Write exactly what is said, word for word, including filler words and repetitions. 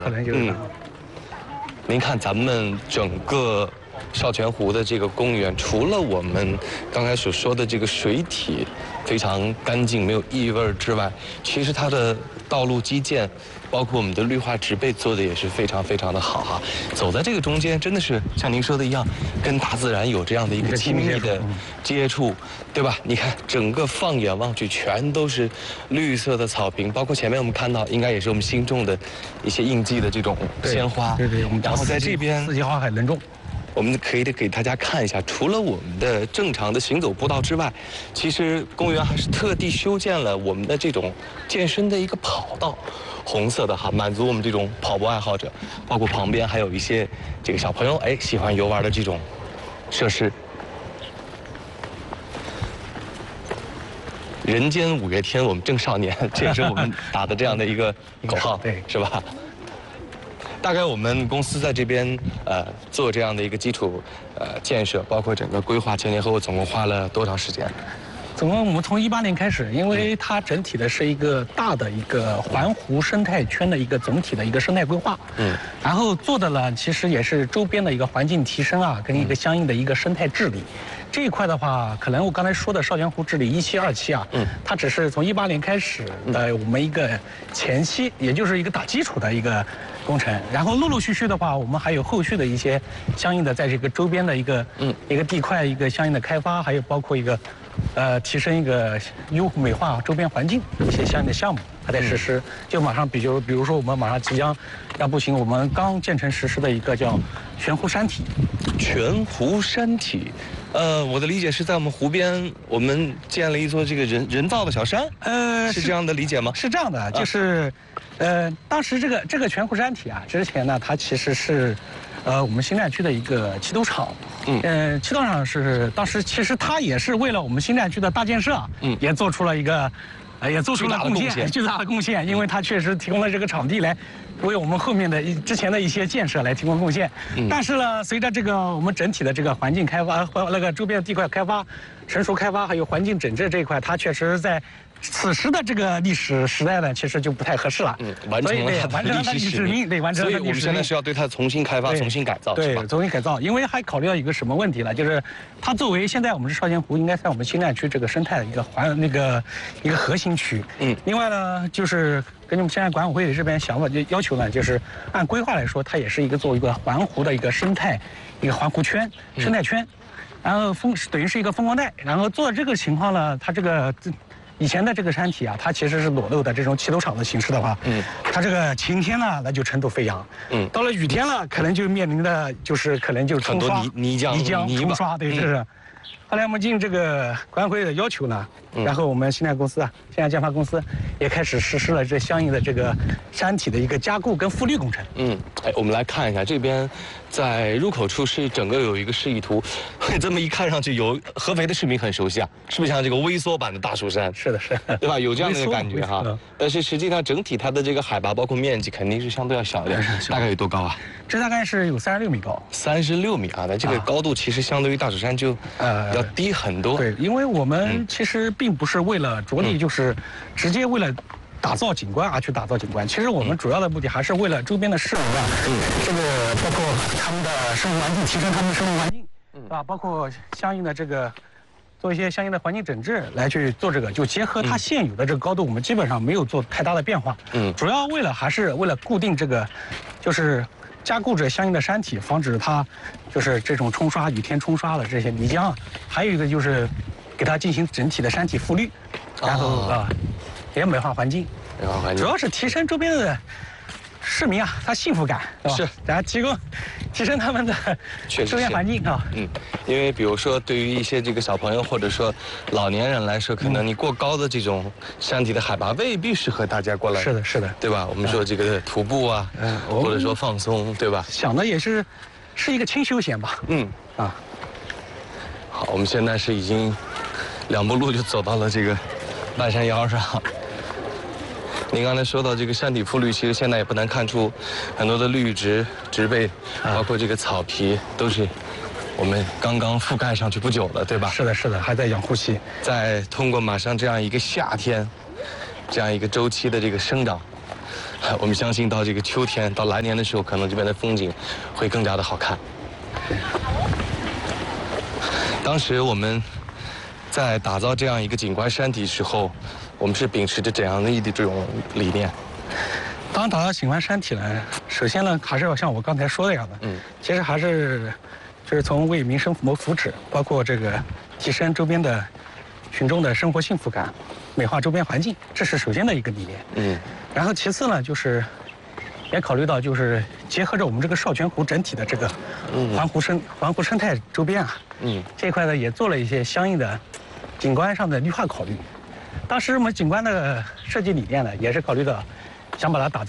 可能就是。嗯， 您看咱们整个绍泉湖的这个公园，除了我们刚才所说的这个水体非常干净、没有异味之外，其实它的道路基建，包括我们的绿化植被做的也是非常非常的好哈。走在这个中间，真的是像您说的一样，跟大自然有这样的一个亲密的接触，对吧？你看，整个放眼望去，全都是绿色的草坪，包括前面我们看到，应该也是我们新种的一些应季的这种鲜花。 对对，我们然后在这边四季花海轮种。 我们可以给大家看一下，除了我们的正常的行走步道之外，其实公园还是特地修建了我们的这种健身的一个跑道，红色的哈，满足我们这种跑步爱好者，包括旁边还有一些这个小朋友哎喜欢游玩的这种设施。人间五月天，我们正少年，这也是我们打的这样的一个口号， 对， 是吧？大概我们公司在这边呃做这样的一个基础呃建设，包括整个规划前前后后总共花了多长时间？ 总共我们从一八年开始，因为它整体的是一个大的一个环湖生态圈的一个总体的一个生态规划，嗯，然后做的呢，其实也是周边的一个环境提升啊，跟一个相应的一个生态治理。这一块的话，可能我刚才说的绍泉湖治理一期、二期啊，嗯，它只是从一八年开始的我们一个前期，也就是一个打基础的一个工程。然后陆陆续续的话，我们还有后续的一些相应的在这个周边的一个嗯一个地块一个相应的开发，还有包括一个呃提升一个优美化周边环境一些相应的项目还在实施。嗯、就马上，比如比如说我们马上即将要步行，我们刚建成实施的一个叫泉湖山体。 泉湖山体。呃，我的理解是在我们湖边，我们建了一座这个人人造的小山，呃，是这样的理解吗？ 是这样的，就是，呃，当时这个这个泉湖山体啊，之前呢，它其实是，呃，我们新站区的一个气动厂，嗯，呃，气动厂是当时其实它也是为了我们新站区的大建设，嗯，也做出了一个，呃，也做出了贡献，巨大的贡献，因为它确实提供了这个场地来。为我们后面的之前的一些建设来提供贡献，嗯、但是呢，随着这个我们整体的这个环境开发和那个周边的地块开发、成熟开发，还有环境整治这一块，它确实在此时的这个历史时代呢，其实就不太合适了。嗯， 完成了它的历史使命， 对，完成了它的历史使命。所以我们现在是要对它重新开发、重新改造， 对，重新改造。因为还考虑到一个什么问题呢？就是它作为现在我们是绍泉湖，应该在我们新站区这个生态的一个环那个一个核心区。嗯，另外呢，就是根据我们现在管委会这边想法就要求呢，就是按规划来说，它也是一个作为一个环湖的一个生态一个环湖圈、生态圈，然后风等于是一个风光带。然后做这个情况呢，它这个。以前的这个山体啊，它其实是裸露的这种气流场的形式的话，嗯，它这个晴天呢，那就尘土飞扬，嗯，到了雨天了，可能就面临的就是可能就冲刷、 很多泥泥浆、 泥浆冲刷，对，这是。嗯后来我们经这个管委会的要求呢，嗯、然后我们新站公司啊，新站建发公司也开始实施了这相应的这个山体的一个加固跟复绿工程。 嗯，哎，我们来看一下这边，在入口处是整个有一个示意图，这么一看上去，有合肥的市民很熟悉啊，是不是像这个微缩版的大蜀山？ 是的，是的， 对吧？有这样的一个感觉哈。但是实际上整体它的这个海拔包括面积肯定是相对要小一点，大概有多高啊？ 这大概是有三十六米高。 三十六米啊，那这个高度其实相对于大蜀山就呃要低很多。 对，因为我们其实并不是为了着力，就是直接为了打造景观而去打造景观。其实我们主要的目的还是为了周边的市民啊，嗯，这个包括他们的生活环境，提升他们的生活环境，嗯，啊，包括相应的这个做一些相应的环境整治来去做这个，就结合它现有的这个高度，我们基本上没有做太大的变化。嗯，主要为了还是为了固定这个，就是加固着相应的山体，防止它就是这种冲刷、雨天冲刷的这些泥浆。还有一个就是给它进行整体的山体复绿，然后啊，也美化环境。 美化环境， 主要是提升周边的市民啊，他幸福感是，然后提供提升他们的周边环境啊。 嗯，因为比如说对于一些这个小朋友或者说老年人来说，可能你过高的这种山体的海拔未必适合大家过来。 是的，是的， 对吧？我们说这个徒步啊，嗯，或者说放松，对吧？ 想的也是是一个轻休闲吧。嗯啊。 好，我们现在是已经两步路就走到了这个半山腰上。您刚才说到这个山体复绿，其实现在也不难看出，很多的绿植、植被，包括这个草皮，都是我们刚刚覆盖上去不久了，对吧？ 是的，是的，还在养护期。 再通过马上这样一个夏天，这样一个周期的这个生长， 我们相信到这个秋天到来年的时候，可能这边的风景会更加的好看。当时我们在打造这样一个景观山体时候，我们是秉持着怎样的一这种理念？ 当打造景观山体呢，首先呢，还是要像我刚才说的样的，嗯，其实还是就是从为民生谋福祉，包括这个提升周边的群众的生活幸福感，美化周边环境，这是首先的一个理念。嗯，然后其次呢，就是也考虑到就是结合着我们这个绍泉湖整体的这个环湖生环湖生态周边啊，嗯，这一块呢也做了一些相应的景观上的绿化考虑。当时我们景观的设计理念呢，也是考虑到想把它打造